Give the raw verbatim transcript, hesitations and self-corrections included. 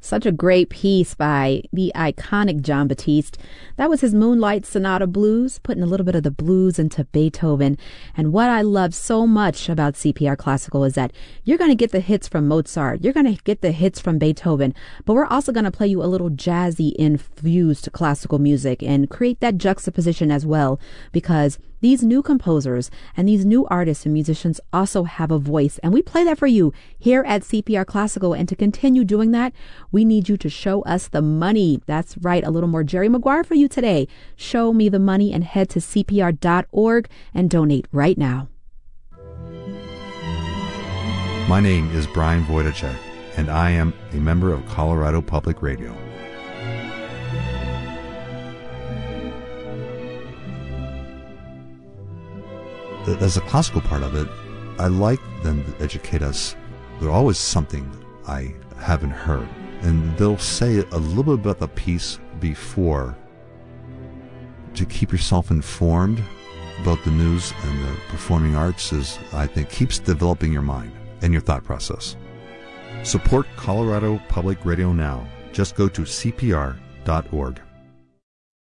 Such a great piece by the iconic Jon Batiste. That was his Moonlight Sonata Blues, putting a little bit of the blues into Beethoven. And what I love so much about C P R Classical is that you're going to get the hits from Mozart. You're going to get the hits from Beethoven. But we're also going to play you a little jazzy infused classical music and create that juxtaposition as well, because these new composers and these new artists and musicians also have a voice, and we play that for you here at C P R Classical. And to continue doing that, we need you to show us the money. That's right, a little more Jerry Maguire for you today. Show me the money and head to C P R dot org and donate right now. My name is Brian Wojtacek, and I am a member of Colorado Public Radio. As a classical part of it, I like them to educate us. There's always something I haven't heard. And they'll say a little bit about the piece before to keep yourself informed about the news and the performing arts is, I think, keeps developing your mind and your thought process. Support Colorado Public Radio now. Just go to C P R dot org.